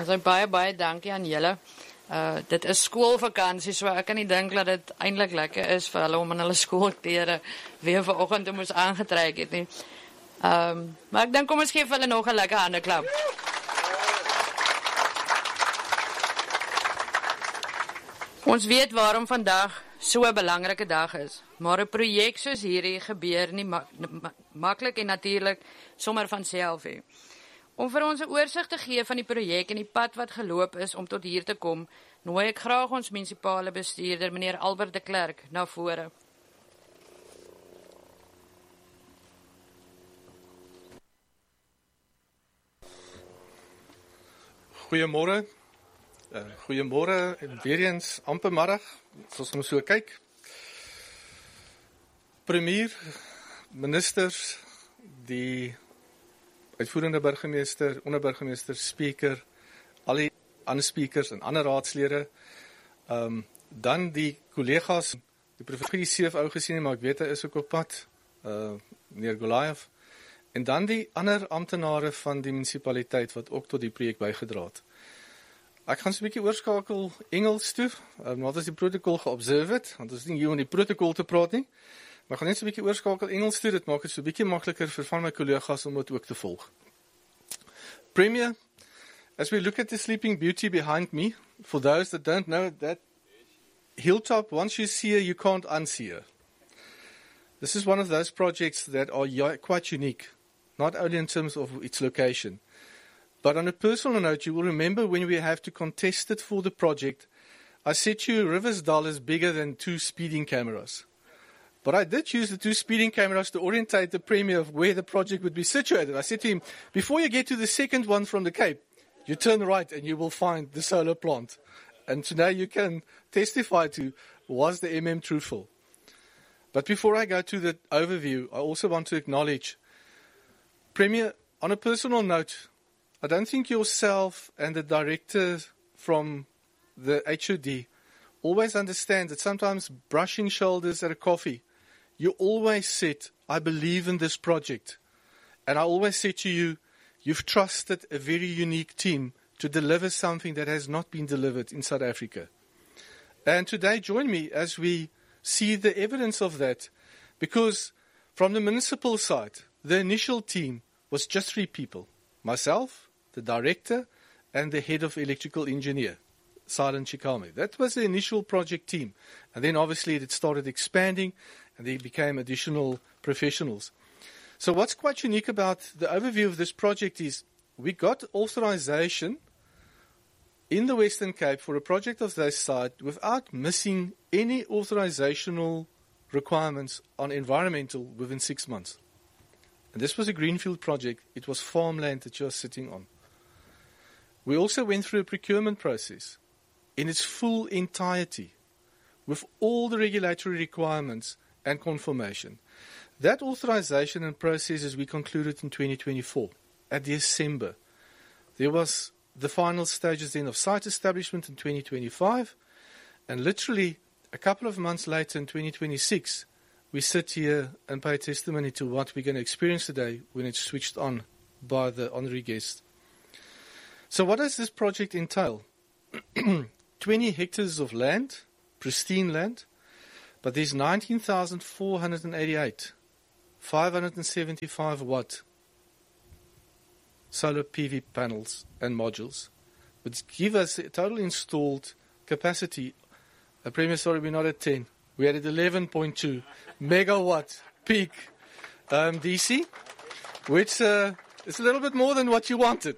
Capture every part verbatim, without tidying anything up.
Ons sê baie, baie dankie aan julle. Uh, dit is skoolvakansie, so ek kan nie dink dat dit eintlik lekker is vir hulle om in hulle skoolklere weer vanoggend te moes aangetrek het nie. Um, maar ek dink kom ons gee vir hulle nog 'n lekker hande klap. Ons weet waarom vandag so 'n belangrike dag is, maar 'n projek soos hierdie gebeur nie ma ma maklik en natuurlik sommer van self nie. Om vir ons 'n oorsig te gee van die projek en die pad wat geloop is om tot hier te kom, nooi ek graag ons munisipale bestuurder, meneer Albert de Klerk, na vore. Goeiemôre. Uh, goeiemôre en weer eens amper middag, soos ons so kyk. Premier, ministers, die uitvoerende burgemeester, onderburgemeester, speaker, al die ander speakers en ander raadslede, um, dan die kollegas, die professie C F O gesien, maar ek weet hy is ook op pad, uh, meneer Goliath, en dan die ander amptenare van die munisipaliteit wat ook tot die projek bygedra het. Ek gaan so 'n bietjie oorskakel Engels toe, um, wat is die protokol geobserve het, want ons is nie hier om die protokol te praat nie, maar ek gaan net so 'n bietjie oorskakel Engels toe, dit maak dit so 'n bietjie makliker vir van my kollegas om dit ook te volg. Premier, as we look at the Sleeping Beauty behind me, for those that don't know, that hilltop, once you see her, you can't unsee her. This is one of those projects that are quite unique, not only in terms of its location, but on a personal note, you will remember when we have to contest it for the project, I said to you, Riversdale is bigger than two speeding cameras. But I did use the two speeding cameras to orientate the Premier of where the project would be situated. I said to him, before you get to the second one from the Cape, you turn right and you will find the solar plant. And today you can testify to, was the M M truthful? But before I go to the overview, I also want to acknowledge, Premier, on a personal note, I don't think yourself and the director from the H O D always understand that sometimes brushing shoulders at a coffee, you always said, I believe in this project. And I always said to you, you've trusted a very unique team to deliver something that has not been delivered in South Africa. And today, join me as we see the evidence of that, because from the municipal side, the initial team was just three people. Myself, the director, and the head of electrical engineer, Silent Chikame. That was the initial project team. And then obviously it started expanding, and they became additional professionals. So what's quite unique about the overview of this project is we got authorization in the Western Cape for a project of this size without missing any authorizational requirements on environmental within six months. And this was a greenfield project. It was farmland that you're sitting on. We also went through a procurement process in its full entirety with all the regulatory requirements and confirmation. That authorization and processes we concluded in twenty twenty-four at December. There was the final stages then of site establishment in twenty twenty-five, and literally a couple of months later in twenty twenty-six, we sit here and pay testimony to what we're going to experience today when it's switched on by the honorary guest. So what does this project entail? twenty hectares of land, pristine land, but there's nineteen thousand four hundred eighty-eight, five hundred seventy-five watt solar P V panels and modules, which give us a total installed capacity. Uh, Premier, sorry, we're not at ten. We're at eleven point two megawatt peak um, D C, which uh, is a little bit more than what you wanted.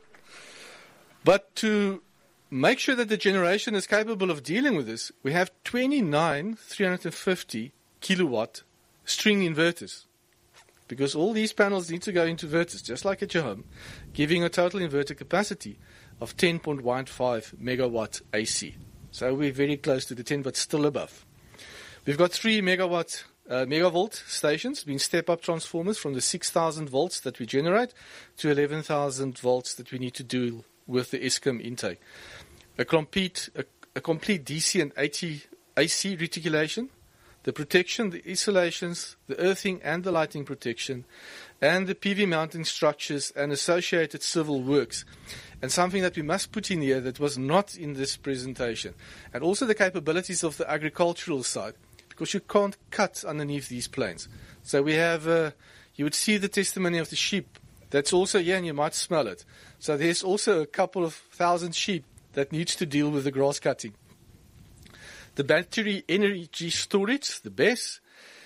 But to make sure that the generation is capable of dealing with this, we have twenty-nine three hundred fifty kilowatt string inverters. Because all these panels need to go into inverters, just like at your home, giving a total inverter capacity of ten point one five megawatt A C. So we're very close to the ten, but still above. We've got three megawatt, uh, megavolt stations, being step-up transformers from the six thousand volts that we generate to eleven thousand volts that we need to do with the Eskom intake. A complete, a, a complete D C and A C reticulation, the protection, the insulations, the earthing and the lighting protection, and the P V mounting structures and associated civil works. and something that we must put in here that was not in this presentation, and also the capabilities of the agricultural side, because you can't cut underneath these planes. So we have, uh, you would see the testimony of the sheep. That's also here, and you might smell it. So there's also a couple of thousand sheep that needs to deal with the grass cutting. The battery energy storage, the B E S,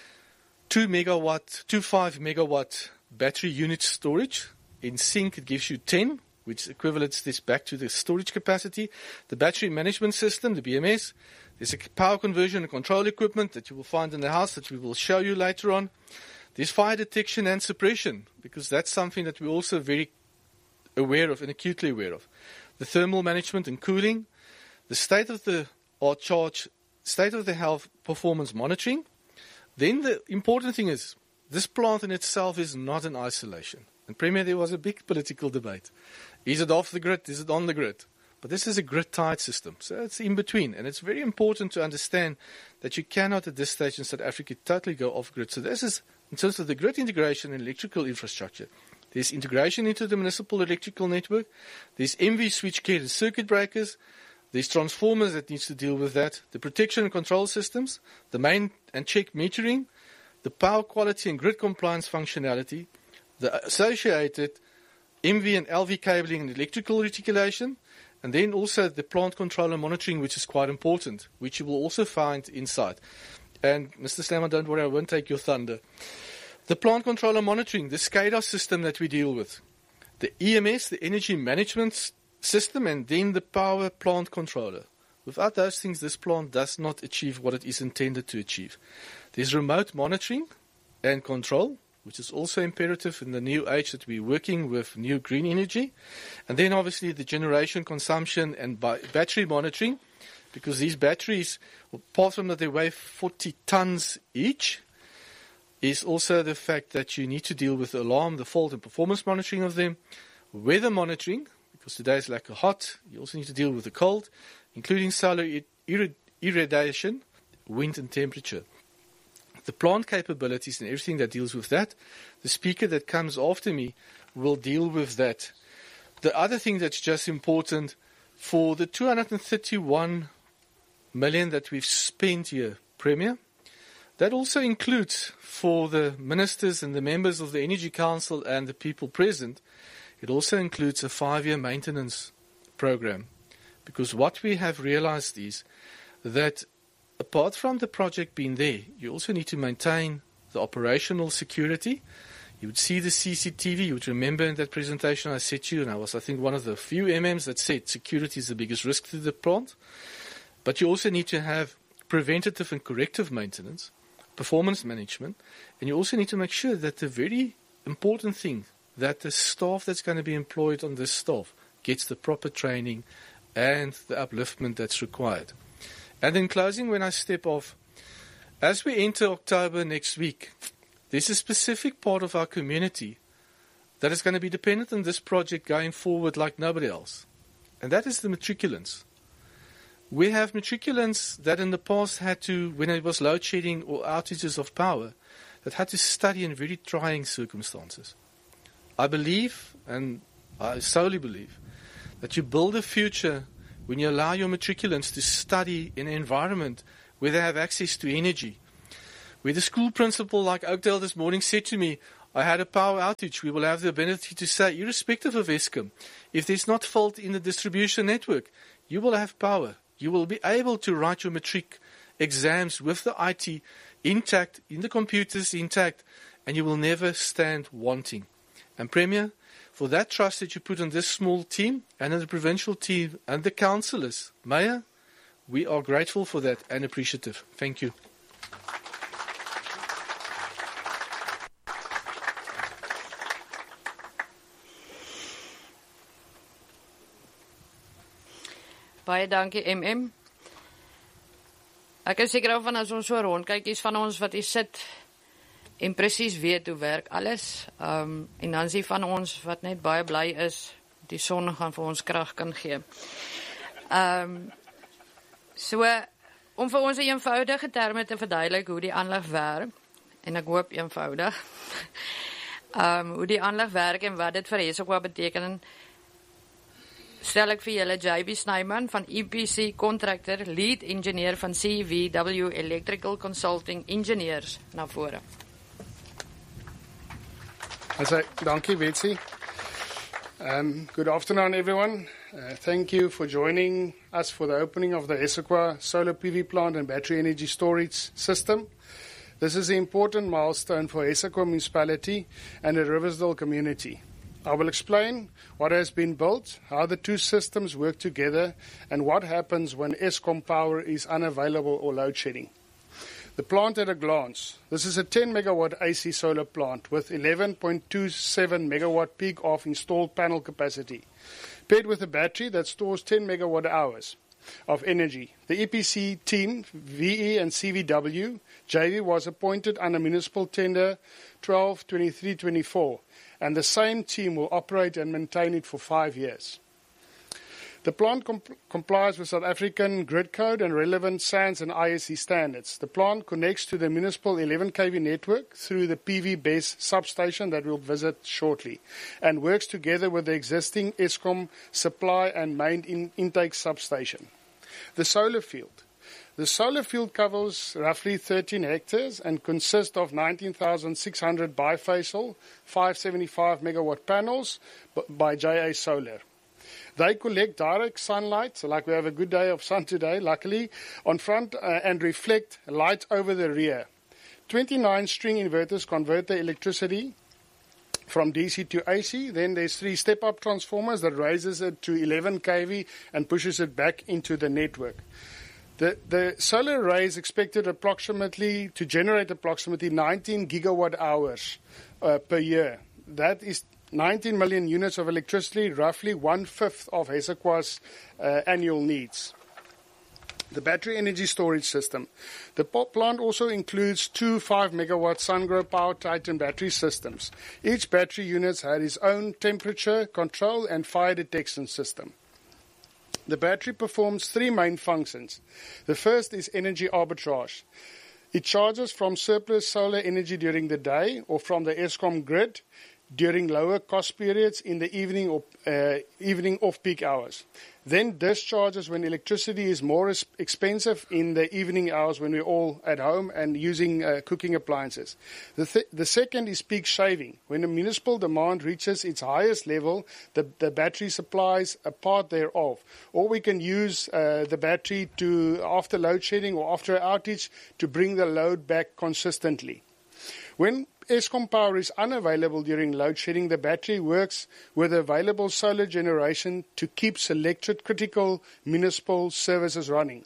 two megawatt, two five megawatt battery unit storage. In sync, it gives you ten, which equivalents this back to the storage capacity. The battery management system, the B M S. There's a power conversion and control equipment that you will find in the house that we will show you later on. There's fire detection and suppression, because that's something that we're also very aware of and acutely aware of. The thermal management and cooling. The state of the art charge, state of the health performance monitoring. Then the important thing is, this plant in itself is not in isolation. And Premier, there was a big political debate. Is it off the grid? Is it on the grid? But this is a grid-tied system, so it's in between. And it's very important to understand that you cannot at this stage in South Africa totally go off-grid. So this is, in terms of the grid integration and electrical infrastructure, there's integration into the municipal electrical network. There's M V switchgear and circuit breakers. There's transformers that needs to deal with that. The protection and control systems, the main and check metering, the power quality and grid compliance functionality, the associated M V and L V cabling and electrical reticulation, and then also the plant control and monitoring, which is quite important, which you will also find inside. And Mister Slammer, don't worry, I won't take your thunder. The plant control and monitoring, the SCADA system that we deal with, the E M S, the energy management system, and then the power plant controller. Without those things, this plant does not achieve what it is intended to achieve. There's remote monitoring and control, which is also imperative in the new age that we're working with new green energy. And then obviously the generation, consumption, and battery monitoring, because these batteries, apart from that they weigh forty tons each, is also the fact that you need to deal with the alarm, the fault, and performance monitoring of them, weather monitoring, because today is like a hot, you also need to deal with the cold, including solar ir- irradiation, wind, and temperature. The plant capabilities and everything that deals with that. The speaker that comes after me will deal with that. The other thing that's just important, for the two hundred thirty-one million that we've spent here, Premier, that also includes for the ministers and the members of the Energy Council and the people present, it also includes a five-year maintenance program. Because what we have realized is that apart from the project being there, you also need to maintain the operational security. You would see the C C T V. You would remember in that presentation I said to you, and I was, I think, one of the few M Ms that said security is the biggest risk to the plant. But you also need to have preventative and corrective maintenance, performance management, and you also need to make sure that the very important thing, that the staff that's going to be employed on this staff gets the proper training and the upliftment that's required. And in closing, when I step off, as we enter October next week, there's a specific part of our community that is going to be dependent on this project going forward like nobody else. And that is the matriculants. We have matriculants that in the past had to, when it was load shedding or outages of power, that had to study in very trying circumstances. I believe, and I solely believe, that you build a future when you allow your matriculants to study in an environment where they have access to energy. Where the school principal, like Oakdale this morning, said to me, I had a power outage. We will have the ability to say, irrespective of Eskom, if there's not fault in the distribution network, you will have power. You will be able to write your matric exams with the I T intact, in the computers intact, and you will never stand wanting. And Premier, for that trust that you put on this small team and on the provincial team and the councillors, Mayor, we are grateful for that and appreciative. Thank you. Baie dankie M M. Ek is seker of van as ons so rondkyk, is van ons wat hier sit en presies weet hoe werk alles. Um, en dan is die van ons wat net baie bly is, die son gaan vir ons krag kan gee. Um, so, om vir ons 'n eenvoudige terme te verduidelik hoe die aanleg werk, en ek hoop eenvoudig, um, hoe die aanleg werk en wat dit vir Esokwa beteken. stel ek vir julle J B Snyman van E P C Contractor, Lead Engineer van C V W Electrical Consulting Engineers na vore. So, thank you, Betsy. Um, good afternoon, everyone. Uh, thank you for joining us for the opening of the Essequa Solar P V Plant and Battery Energy Storage System. This is an important milestone for Essequa Municipality and the Riversdale community. I will explain what has been built, how the two systems work together, and what happens when Eskom power is unavailable or load shedding. The plant at a glance. This is a ten megawatt A C solar plant with eleven point two seven megawatt peak of installed panel capacity, paired with a battery that stores ten megawatt hours of energy. The E P C team, V E and C V W, J V was appointed under municipal tender twelve twenty-three twenty-four, and the same team will operate and maintain it for five years. The plant comp- complies with South African grid code and relevant SANS and I S C standards. The plant connects to the municipal eleven K V network through the P V B E S substation that we'll visit shortly, and works together with the existing Eskom supply and main in- intake substation. The solar field. The solar field covers roughly thirteen hectares and consists of nineteen thousand six hundred bifacial five hundred seventy-five megawatt panels by J A Solar. They collect direct sunlight, so like we have a good day of sun today, luckily, on front uh, and reflect light over the rear. twenty-nine string inverters convert the electricity from D C to A C. Then there's three step-up transformers that raises it to eleven K V and pushes it back into the network. The, the solar array is expected approximately to generate approximately nineteen gigawatt hours uh, per year. That is nineteen million units of electricity, roughly one-fifth of Essequa's uh, annual needs. The battery energy storage system. The plant also includes two five megawatt SunGrow Power Titan battery systems. Each battery unit has its own temperature control and fire detection system. The battery performs three main functions. The first is energy arbitrage. It charges from surplus solar energy during the day or from the Eskom grid during lower cost periods in the evening or uh, evening off-peak hours. Then discharges when electricity is more expensive in the evening hours when we're all at home and using uh, cooking appliances. The, th- the second is peak shaving. When the municipal demand reaches its highest level, the, the battery supplies a part thereof. Or we can use uh, the battery to after load shedding or after outage to bring the load back consistently. When Eskom power is unavailable during load shedding, the battery works with available solar generation to keep selected critical municipal services running.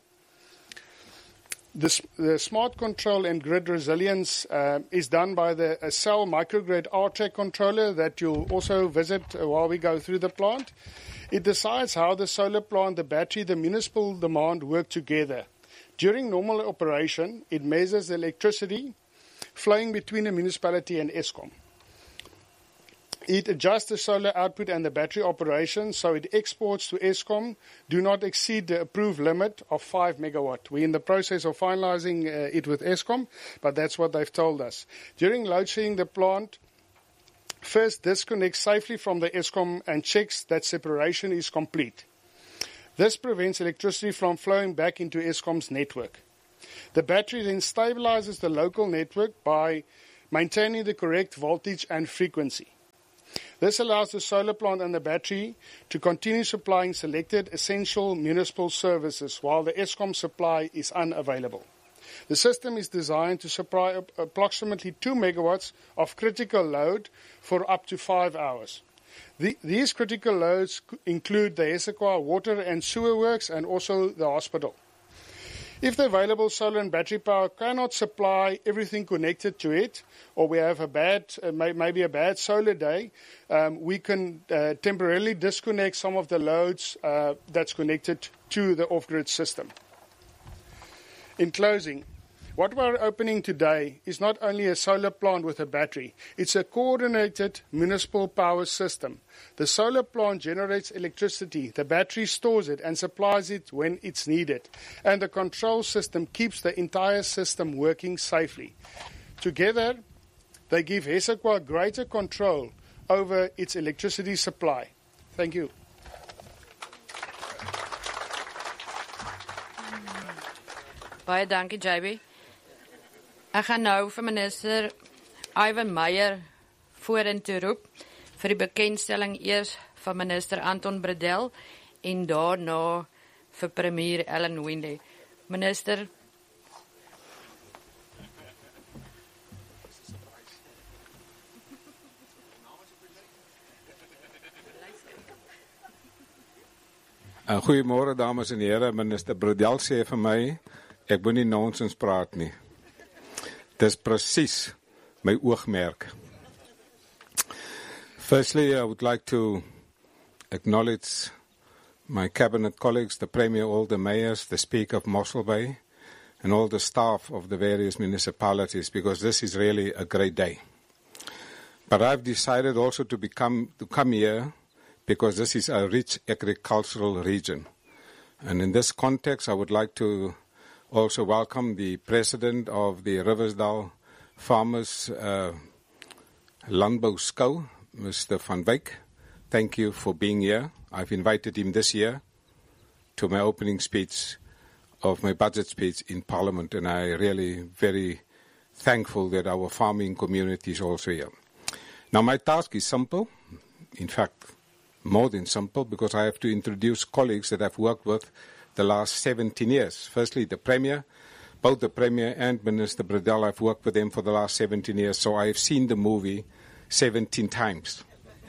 The, the smart control and grid resilience uh, is done by the a cell microgrid R T A C controller that you'll also visit while we go through the plant. It decides how the solar plant, the battery, the municipal demand work together. During normal operation, it measures the electricity flowing between the municipality and Eskom. It adjusts the solar output and the battery operation, so it exports to Eskom do not exceed the approved limit of five megawatt. We're in the process of finalizing uh, it with Eskom, but that's what they've told us. During load shedding, the plant first disconnects safely from the Eskom and checks that separation is complete. This prevents electricity from flowing back into Eskom's network. The battery then stabilizes the local network by maintaining the correct voltage and frequency. This allows the solar plant and the battery to continue supplying selected essential municipal services while the Eskom supply is unavailable. The system is designed to supply approximately two megawatts of critical load for up to five hours. The, these critical loads include the Essequa water and sewer works and also the hospital. If the available solar and battery power cannot supply everything connected to it, or we have a bad, uh, may, maybe a bad solar day, um, we can uh, temporarily disconnect some of the loads uh, that's connected to the off-grid system. In closing, what we're opening today is not only a solar plant with a battery, it's a coordinated municipal power system. The solar plant generates electricity, the battery stores it and supplies it when it's needed, and the control system keeps the entire system working safely. Together, they give Essequa greater control over its electricity supply. Thank you. Baie dankie, J B. Ek gaan nou vir minister Ivan Meyer vorentoe roep vir die bekendstelling eers van minister Anton Bredell en daarna vir premier Ellen Winde. Minister. Uh, Goeiemôre dames en here, minister Bredell sê vir my, ek moet nie nonsens praat nie. Dis presies my oogmerk. Firstly, I would like to acknowledge my cabinet colleagues, the Premier, all the mayors, the Speaker of Mossel Bay, and all the staff of the various municipalities, because this is really a great day. But I've decided also to become to come here because this is a rich agricultural region. And in this context, I would like to also welcome the President of the Riversdale Farmers uh, Landbou Skou, Mister Van Wyk. Thank you for being here. I've invited him this year to my opening speech of my budget speech in Parliament, and I really very thankful that our farming community is also here. Now my task is simple, in fact more than simple, because I have to introduce colleagues that I've worked with the last seventeen years. Firstly, the Premier, both the Premier and Minister Bredell, I've worked with them for the last seventeen years, so I've seen the movie seventeen times.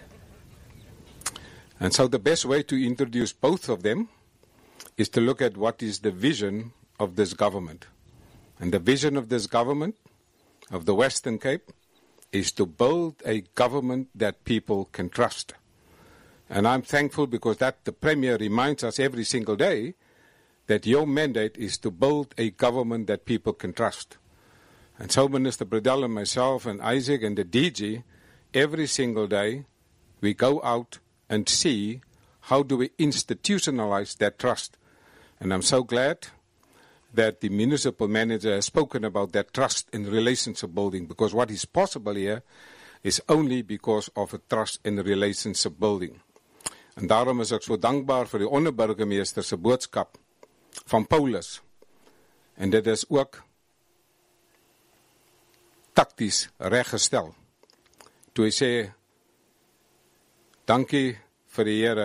And so the best way to introduce both of them is to look at what is the vision of this government. And the vision of this government, of the Western Cape, is to build a government that people can trust. And I'm thankful because that the Premier reminds us every single day that your mandate is to build a government that people can trust. And so Minister Bredell and myself and Isaac and the D G, every single day we go out and see how do we institutionalize that trust. And I'm so glad that the municipal manager has spoken about that trust and relationship building, because what is possible here is only because of a trust and relationship building. En daarom is ek so dankbaar vir die onderburgemeester se boodskap van Paulus. En dit is ook takties reggestel. Toe hy sê, dankie vir die Here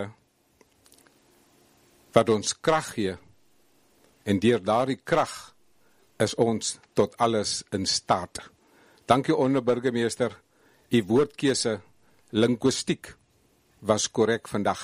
wat ons krag gee, en deur daardie krag is ons tot alles in staat. Dankie onderburgemeester, u woordkeuse linguistiek was korrek vandag.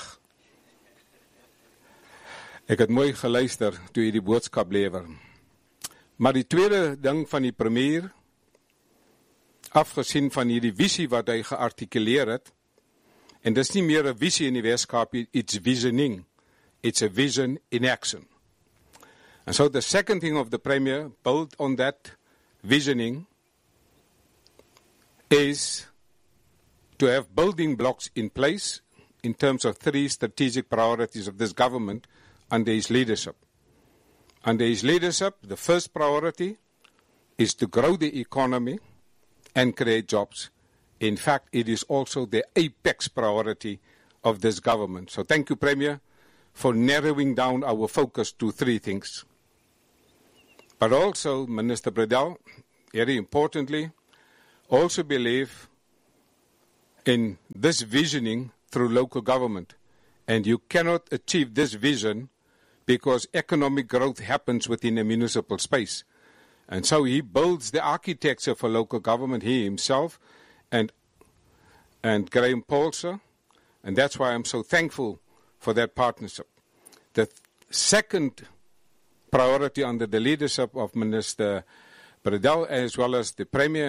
Ek het mooi geluister toe hy die boodskap lewer. Maar die tweede ding van die premier, afgesien van hierdie visie wat hy geartikuleer het, en dis nie meer 'n visie in die Weskaap, it's visioning, it's a vision in action. And so the second thing of the Premier, built on that visioning, is to have building blocks in place in terms of three strategic priorities of this government under his leadership. Under his leadership, the first priority is to grow the economy and create jobs. In fact, it is also the apex priority of this government. So thank you, Premier, for narrowing down our focus to three things. But also, Minister Bredell, very importantly, also believe in this visioning through local government. And you cannot achieve this vision because economic growth happens within a municipal space. And so he builds the architecture for local government, he himself, and, and Graham Paulser. And that's why I'm so thankful for that partnership. The th- second priority under the leadership of Minister Bredell, as well as the Premier